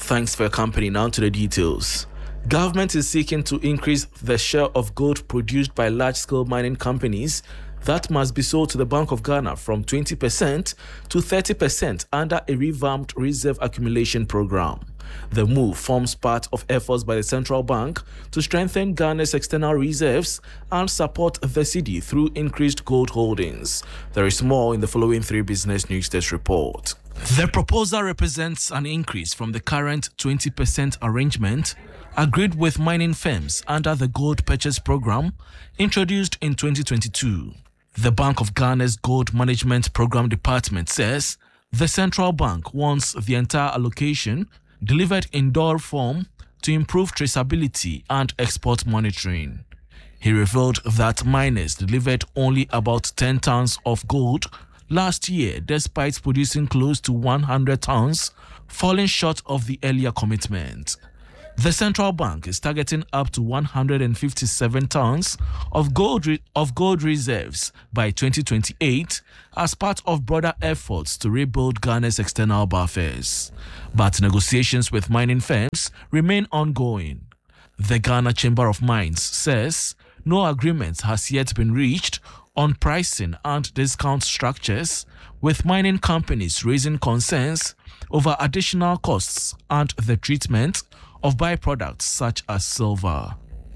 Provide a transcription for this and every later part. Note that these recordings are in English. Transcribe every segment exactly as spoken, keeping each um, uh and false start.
Thanks for your company. Now to the details. Government is seeking to increase the share of gold produced by large-scale mining companies that must be sold to the Bank of Ghana from twenty percent to thirty percent under a revamped reserve accumulation program. The move forms part of efforts by the central bank to strengthen Ghana's external reserves and support the cedi through increased gold holdings. There is more in the following three Business News Desk report. The proposal represents an increase from the current twenty percent arrangement agreed with mining firms under the Gold Purchase Program introduced in twenty twenty-two. The Bank of Ghana's Gold Management Program Department says the central bank wants the entire allocation delivered in dollar form to improve traceability and export monitoring. He revealed that miners delivered only about ten tons of gold last year despite producing close to one hundred tons, falling short of the earlier commitment. The central bank is targeting up to one hundred fifty-seven tons of gold re- of gold reserves by twenty twenty-eight as part of broader efforts to rebuild Ghana's external buffers. But negotiations with mining firms remain ongoing. The Ghana Chamber of Mines says no agreement has yet been reached on pricing and discount structures, with mining companies raising concerns over additional costs and the treatment of byproducts such as silver.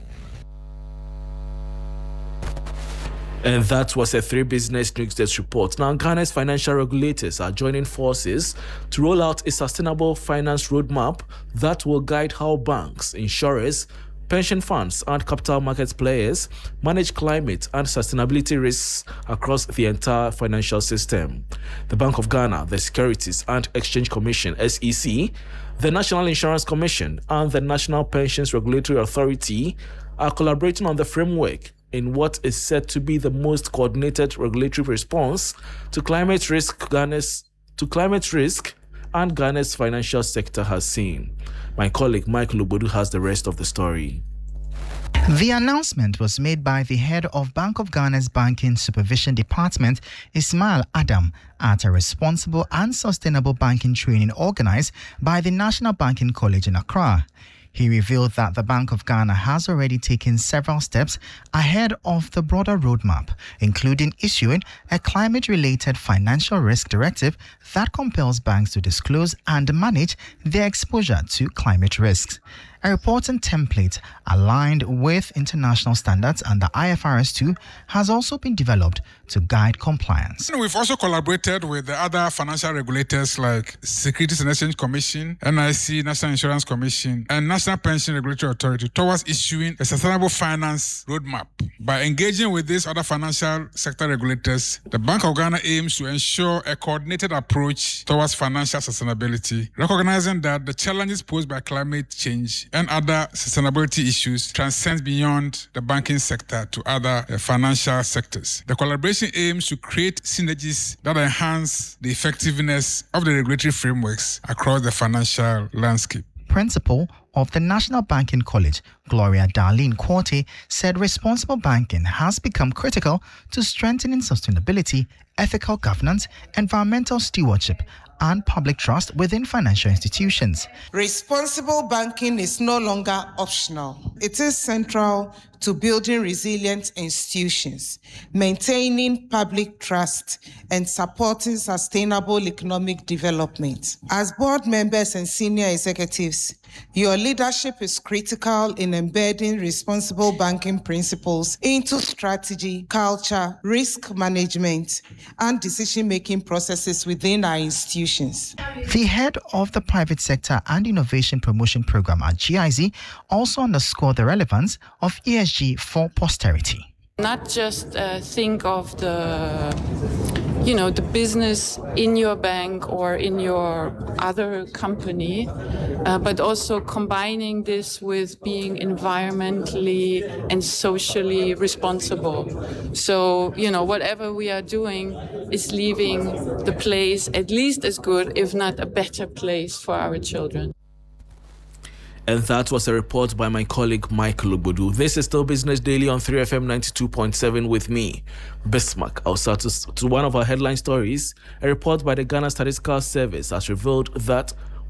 And that was a three Business News Desk report. Now, Ghana's financial regulators are joining forces to roll out a sustainable finance roadmap that will guide how banks, insurers, pension funds, and capital markets players manage climate and sustainability risks across the entire financial system. The Bank of Ghana, the Securities and Exchange Commission (S E C), the National Insurance Commission, and the National Pensions Regulatory Authority are collaborating on the framework in what is said to be the most coordinated regulatory response to climate risk Ghana's to climate risk and Ghana's financial sector has seen. My colleague Michael Obodu has the rest of the story. The announcement was made by the head of Bank of Ghana's Banking Supervision Department, Ismail Adam, at a responsible and sustainable banking training organized by the National Banking College in Accra. He revealed that the Bank of Ghana has already taken several steps ahead of the broader roadmap, including issuing a climate-related financial risk directive that compels banks to disclose and manage their exposure to climate risks. A reporting template aligned with international standards under I F R S two has also been developed to guide compliance. We've also collaborated with the other financial regulators like Securities and Exchange Commission, N I C, National Insurance Commission, and National Pension Regulatory Authority towards issuing a sustainable finance roadmap. By engaging with these other financial sector regulators, the Bank of Ghana aims to ensure a coordinated approach towards financial sustainability, recognizing that the challenges posed by climate change and other sustainability issues transcend beyond the banking sector to other uh, financial sectors. The collaboration aims to create synergies that enhance the effectiveness of the regulatory frameworks across the financial landscape. Principal of the National Banking College, Gloria Darlene Quarte, said responsible banking has become critical to strengthening sustainability, ethical governance, environmental stewardship, and public trust within financial institutions. Responsible banking is no longer optional. It is central to building resilient institutions, maintaining public trust, and supporting sustainable economic development. As board members and senior executives, your leadership is critical in embedding responsible banking principles into strategy, culture, risk management, and decision-making processes within our institutions. The head of the Private Sector and Innovation Promotion Program at G I Z also underscored the relevance of E S G for posterity. Not just uh, think of the, you know, the business in your bank or in your other company, uh, but also combining this with being environmentally and socially responsible. So, you know, whatever we are doing is leaving the place at least as good, if not a better place for our children. And that was a report by my colleague Michael Obodu. This is still Business Daily on three F M ninety-two point seven with me, Bismarck. I'll start to, to one of our headline stories. A report by the Ghana Statistical Service has revealed that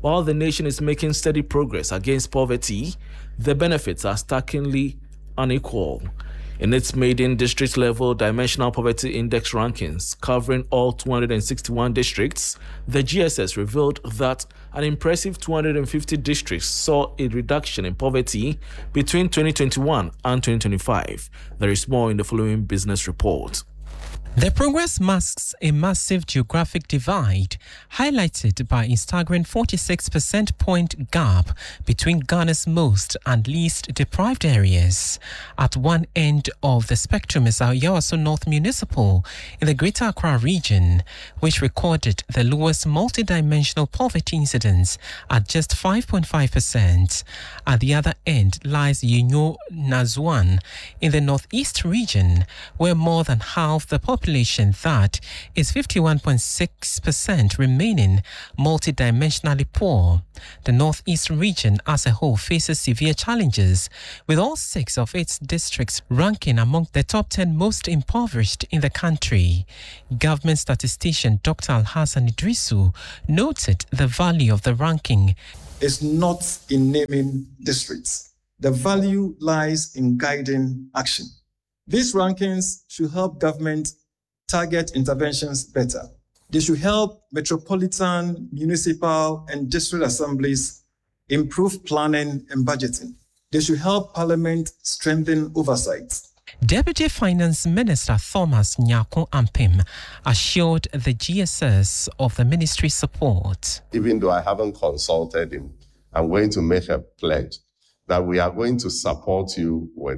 While the nation is making steady progress against poverty, the benefits are starkly unequal. In its maiden district-level Dimensional Poverty Index rankings covering all two hundred sixty-one districts, the G S S revealed that an impressive two hundred fifty districts saw a reduction in poverty between twenty twenty-one and twenty twenty-five. There is more in the following business report. The progress masks a massive geographic divide, highlighted by a staggering forty-six percent point gap between Ghana's most and least deprived areas. At one end of the spectrum is our Yawaso North Municipal in the Greater Accra region, which recorded the lowest multidimensional poverty incidence at just five point five percent. At the other end lies Yinyo Nazwan in the Northeast region, where more than half the population population that is fifty-one point six percent remaining multidimensionally poor. The Northeast region as a whole faces severe challenges, with all six of its districts ranking among the top ten most impoverished in the country. Government statistician Doctor Alhassan Idrisu noted the value of the ranking is not in naming districts. The value lies in guiding action. These rankings should help government target interventions better. They should help metropolitan, municipal, and district assemblies improve planning and budgeting. They should help Parliament strengthen oversight. Deputy Finance Minister Thomas Nyako Ampim assured the G S S of the ministry's support. Even though I haven't consulted him, I'm going to make a pledge that we are going to support you with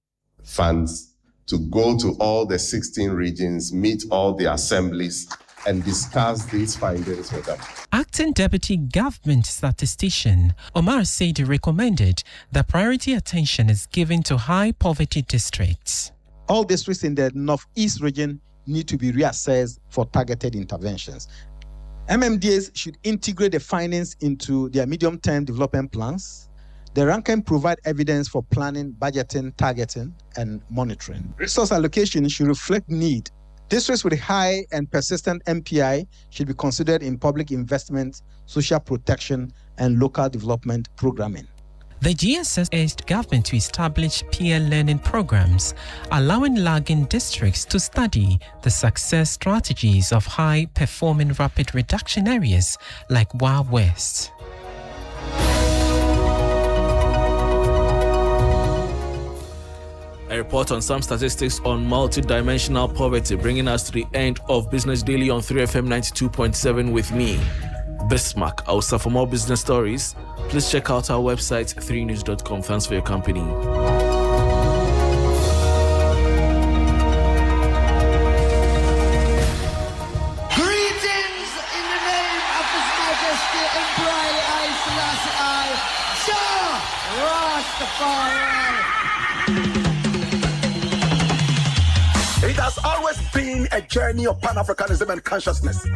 funds to go to all the sixteen regions, meet all the assemblies, and discuss these findings with them. Acting Deputy Government Statistician Omar Saidi recommended that priority attention is given to high poverty districts. All districts in the Northeast region need to be reassessed for targeted interventions. M M D As should integrate the findings into their medium-term development plans. The ranking provide evidence for planning, budgeting, targeting, and monitoring. Resource allocation should reflect need. Districts with high and persistent M P I should be considered in public investment, social protection, and local development programming. The G S S urged government to establish peer learning programs, allowing lagging districts to study the success strategies of high-performing rapid reduction areas like Wild West. A report on some statistics on multidimensional poverty, bringing us to the end of Business Daily on three F M ninety-two point seven with me, Bismarck. Also, for more business stories, please check out our website, three news dot com. Thanks for your company. Greetings in the name of His Majesty Emperor Haile Selassie I, Jah Rastafari. It has always been a journey of Pan-Africanism and consciousness.